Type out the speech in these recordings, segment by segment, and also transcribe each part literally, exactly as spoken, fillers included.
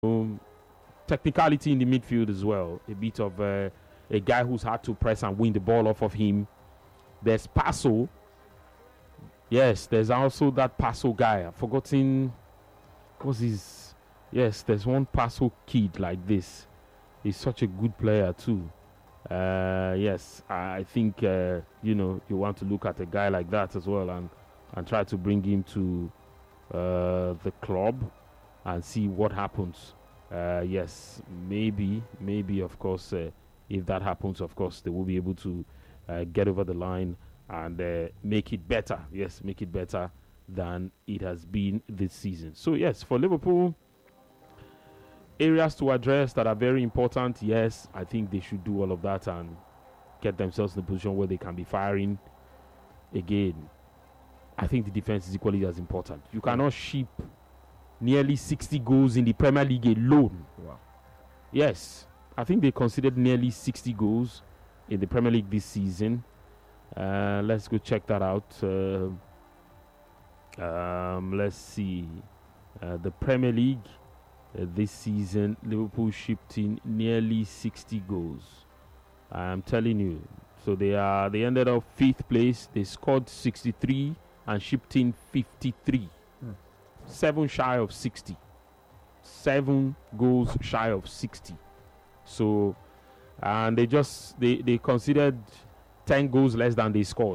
um, technicality in the midfield as well. A bit of uh, a guy who's hard to press and win the ball off of him. There's Paso. Yes, there's also that Paso guy. I've forgotten. Because he's. Yes, there's one Paso kid like this. He's such a good player too. Uh, yes, I think, uh, you know, you want to look at a guy like that as well and, and try to bring him to uh, the club and see what happens. Uh, yes, maybe, maybe, of course, uh, if that happens, of course, they will be able to uh, get over the line and uh, make it better. Yes, make it better than it has been this season. So, yes, for Liverpool, areas to address that are very important. Yes, I think they should do all of that and get themselves in a position where they can be firing again. I think the defense is equally as important. You cannot ship nearly sixty goals in the Premier League alone. Wow. Yes, I think they considered nearly sixty goals in the Premier League this season. Uh, let's go check that out. Uh, um, let's see. Uh, the Premier League uh, this season, Liverpool shipped in nearly sixty goals. I'm telling you. So they are. They ended up fifth place. They scored sixty-three and shipped in fifty-three. Hmm. Seven shy of sixty. Seven goals shy of sixty. So, and they just they they considered ten goals less than they scored.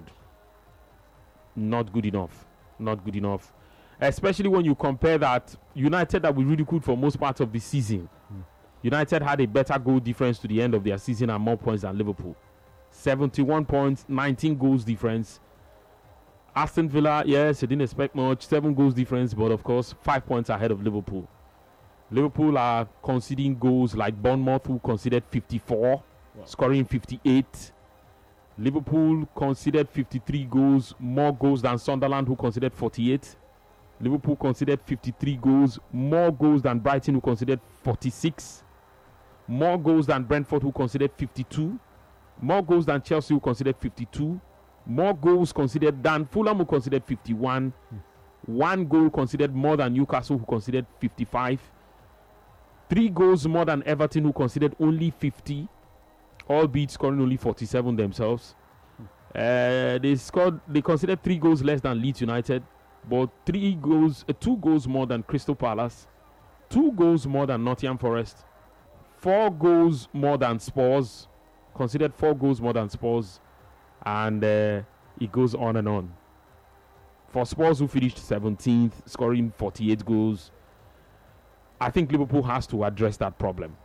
Not good enough. Not good enough. Especially when you compare that United that we ridiculed for most parts of the season. Mm. United had a better goal difference to the end of their season and more points than Liverpool. seventy-one points, nineteen goals difference. Aston Villa, yes, I didn't expect much. Seven goals difference, but of course, five points ahead of Liverpool. Liverpool are conceding goals like Bournemouth, who conceded fifty-four, wow. Scoring fifty-eight. Liverpool conceded fifty-three goals, more goals than Sunderland, who conceded forty-eight. Liverpool conceded fifty-three goals, more goals than Brighton, who conceded forty-six. More goals than Brentford, who conceded fifty-two. More goals than Chelsea, who conceded fifty-two. More goals conceded than Fulham, who conceded fifty-one. Mm. One goal conceded more than Newcastle, who conceded fifty-five. Three goals more than Everton, who conceded only fifty. Albeit scoring only forty-seven themselves. Uh, they scored. They conceded three goals less than Leeds United, but three goals, uh, two goals more than Crystal Palace, two goals more than Nottingham Forest, four goals more than Spurs. Considered four goals more than Spurs, and uh, it goes on and on. For Spurs, who finished seventeenth, scoring forty-eight goals, I think Liverpool has to address that problem.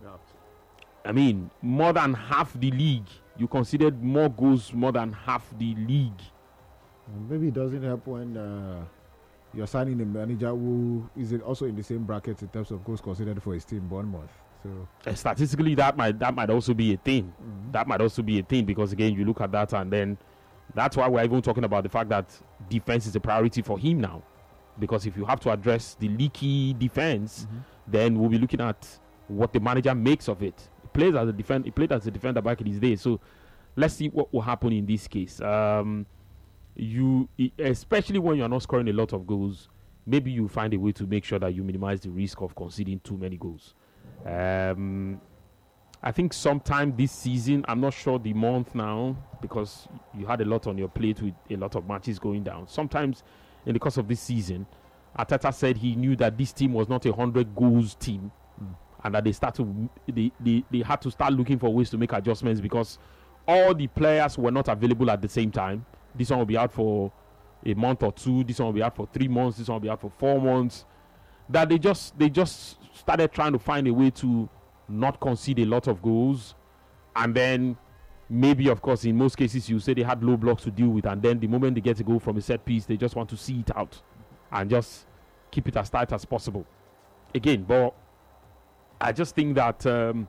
I mean, more than half the league, you considered more goals more than half the league. Maybe it doesn't help when uh, you're signing a manager who is also in the same bracket in terms of goals considered for his team, Bournemouth. So uh, statistically, that might that might also be a thing. Mm-hmm. That might also be a thing because again, you look at that, and then that's why we're even talking about the fact that defense is a priority for him now. Because if you have to address the leaky defense, mm-hmm. then we'll be looking at what the manager makes of it. Plays as a defend, he played as a defender back in his day. So let's see what will happen in this case. Um, you, especially when you are not scoring a lot of goals, maybe you find a way to make sure that you minimize the risk of conceding too many goals. Um, I think sometime this season, I'm not sure the month now because you had a lot on your plate with a lot of matches going down. Sometimes in the course of this season, Arteta said he knew that this team was not a hundred goals team. Mm. And that they start to they, they, they had to start looking for ways to make adjustments because all the players were not available at the same time. This one will be out for a month or two. This one will be out for three months. This one will be out for four months. That they just they just started trying to find a way to not concede a lot of goals, and then maybe of course in most cases you say they had low blocks to deal with, and then the moment they get a goal from a set piece, they just want to see it out and just keep it as tight as possible. Again, but. I just think that um,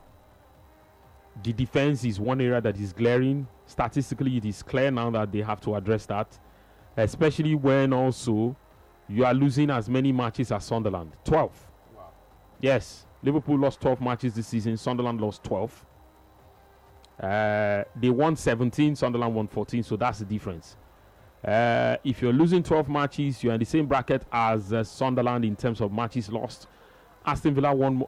the defense is one area that is glaring. Statistically, it is clear now that they have to address that, especially when also you are losing as many matches as Sunderland. twelve. Wow. Yes, Liverpool lost twelve matches this season. Sunderland lost twelve. Uh, they won seventeen. Sunderland won fourteen, so that's the difference. Uh, if you're losing twelve matches, you're in the same bracket as uh, Sunderland in terms of matches lost. Aston Villa won